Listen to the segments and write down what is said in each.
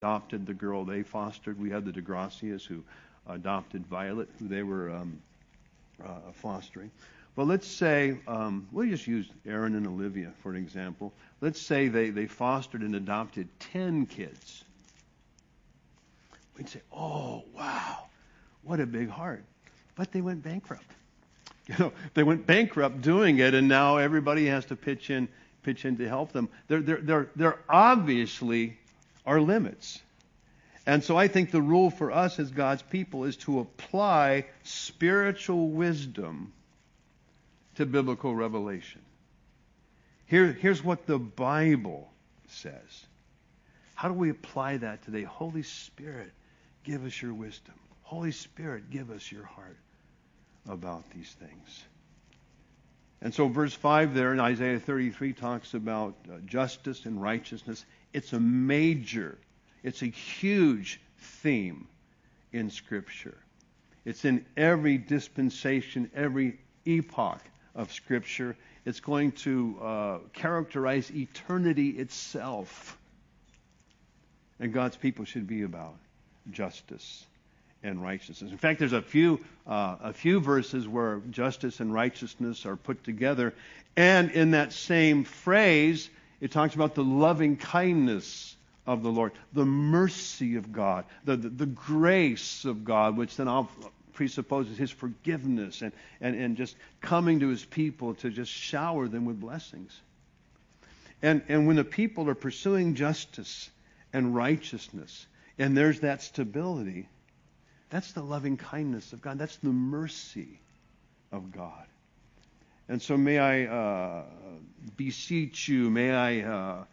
adopted the girl they fostered. We had the DeGracias who adopted Violet, who they were fostering. But let's say, we'll just use Aaron and Olivia for an example. Let's say they fostered and adopted 10 kids. We'd say, oh, wow, what a big heart. But they went bankrupt. They went bankrupt doing it, and now everybody has to pitch in to help them. There obviously are limits. And so I think the rule for us as God's people is to apply spiritual wisdom to biblical revelation. Here's what the Bible says. How do we apply that today? Holy Spirit, give us your wisdom. Holy Spirit, give us your heart about these things. And so verse 5 there in Isaiah 33 talks about justice and righteousness. It's a huge theme in Scripture. It's in every dispensation, every epoch of Scripture. It's going to characterize eternity itself. And God's people should be about justice and righteousness. In fact, there's a few verses where justice and righteousness are put together. And in that same phrase, it talks about the loving kindness of the Lord, the mercy of God, the grace of God, which then presupposes His forgiveness and just coming to His people to just shower them with blessings. And when the people are pursuing justice and righteousness, and there's that stability, that's the loving kindness of God. That's the mercy of God. And so may I beseech you, may I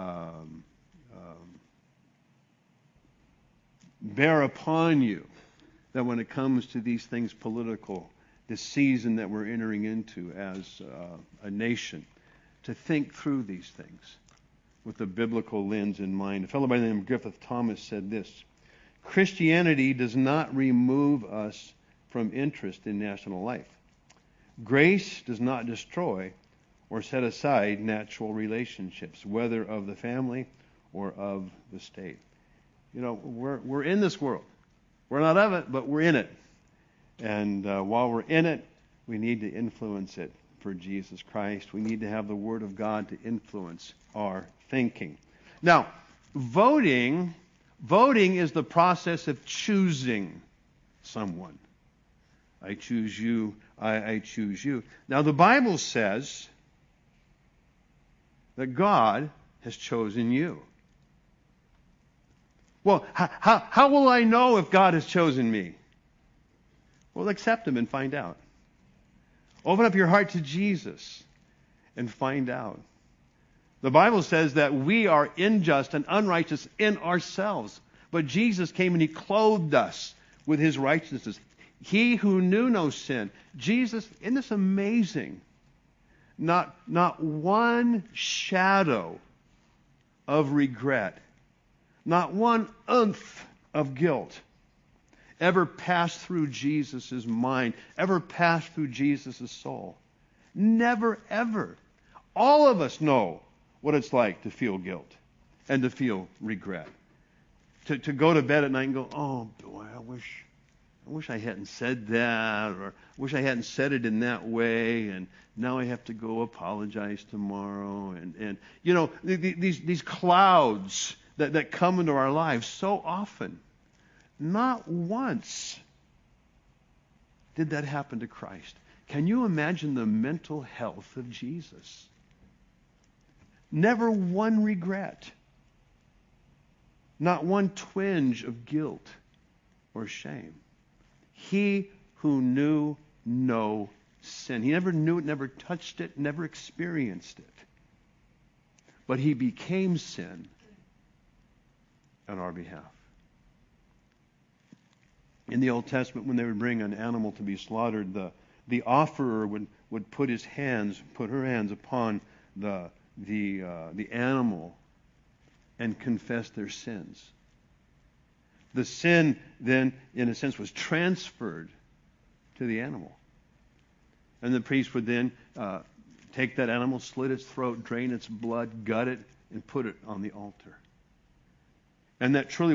bear upon you that when it comes to these things political, this season that we're entering into as a nation, to think through these things with the biblical lens in mind. A fellow by the name of Griffith Thomas said this: Christianity does not remove us from interest in national life. Grace does not destroy or set aside natural relationships, whether of the family or of the state. We're in this world. We're not of it, but we're in it. And while we're in it, we need to influence it for Jesus Christ. We need to have the Word of God to influence our thinking. Now, voting is the process of choosing someone. I choose you, I choose you. Now, the Bible says that God has chosen you. Well, how will I know if God has chosen me? Well, accept Him and find out. Open up your heart to Jesus and find out. The Bible says that we are unjust and unrighteous in ourselves. But Jesus came and He clothed us with His righteousness. He who knew no sin. Jesus, isn't this amazing? Not one shadow of regret, not one oomph of guilt ever passed through Jesus' mind, ever passed through Jesus' soul. Never, ever. All of us know what it's like to feel guilt and to feel regret. To go to bed at night and go, oh boy, I wish I hadn't said that, or I wish I hadn't said it in that way, and now I have to go apologize tomorrow. And these clouds that come into our lives so often. Not once did that happen to Christ. Can you imagine the mental health of Jesus? Never one regret. Not one twinge of guilt or shame. He who knew no sin. He never knew it, never touched it, never experienced it. But He became sin on our behalf. In the Old Testament, when they would bring an animal to be slaughtered, the offerer would put her hands upon the animal and confess their sins. The sin then, in a sense, was transferred to the animal. And the priest would then take that animal, slit its throat, drain its blood, gut it, and put it on the altar. and that truly